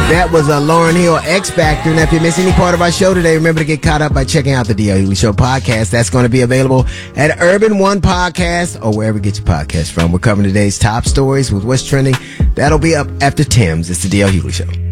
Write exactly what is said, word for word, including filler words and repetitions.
That was a Lauryn Hill X Factor. And if you missed any part of our show today, remember to get caught up by checking out the D L Hughley Show podcast. That's going to be available at Urban One Podcast or wherever you get your podcast from. We're covering today's top stories with what's trending. That'll be up after Tim's. It's the D L Hughley Show.